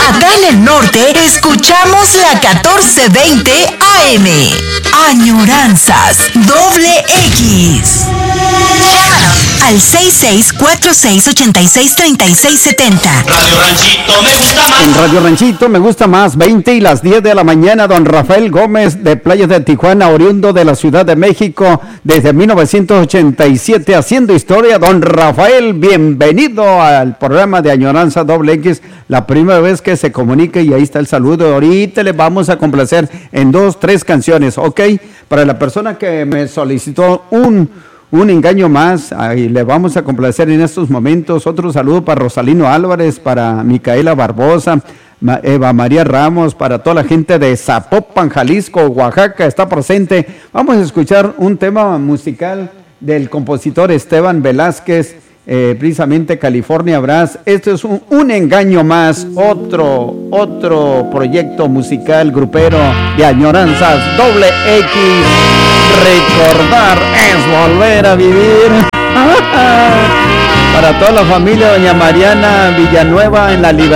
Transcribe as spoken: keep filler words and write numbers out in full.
Acá en el norte escuchamos la catorce veinte A M. Añoranzas doble X. Llámanos al seis seis cuatro seis ocho seis tres seis siete cero. Radio Ranchito me gusta más. En Radio Ranchito me gusta más, veinte y las diez de la mañana, don Rafael Gómez de Playas de Tijuana, oriundo de la Ciudad de México, desde mil novecientos ochenta y siete, haciendo historia. Don Rafael, bienvenido al programa de Añoranza Doble X, la primera vez que se comunica, y ahí está el saludo. Ahorita le vamos a complacer en dos, tres canciones, ¿ok? Para la persona que me solicitó un... Un engaño más, ahí le vamos a complacer en estos momentos. Otro saludo para Rosalino Álvarez, para Micaela Barbosa, Eva María Ramos, para toda la gente de Zapopan, Jalisco, Oaxaca, está presente. Vamos a escuchar un tema musical del compositor Esteban Velázquez, eh, precisamente California Brass. Esto es un, un engaño más, otro, otro proyecto musical grupero de Añoranzas Doble X. Recordar es volver a vivir. Para toda la familia, doña Mariana Villanueva en La Libertad.